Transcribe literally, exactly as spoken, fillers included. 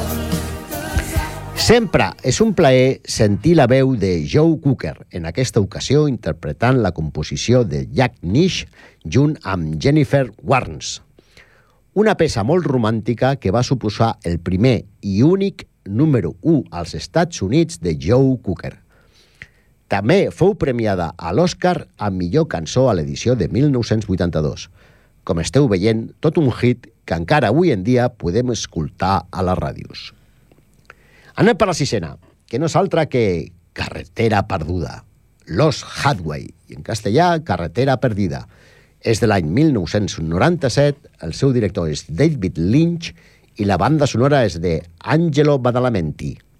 Sempre és un plaer sentir la veu de Joe Cocker, en aquesta ocasió interpretant la composició de Jack Nish junt amb Jennifer Warnes. Una peça molt romàntica que va suposar el primer i únic número u als Estats Units de Joe Cocker. També fou premiada a l'Oscar a millor cançó a l'edició de mil nou-cents vuitanta-dos. Com esteu veient, tot un hit que encara avui en dia podem escoltar a les ràdios. Anem per la sisena, que no és altra que Carretera perduda, Lost Highway, i en castellà Carretera perdida. És de l'any mil nou-cents noranta-set, el seu director és David Lynch i la banda sonora és de Angelo Badalamenti.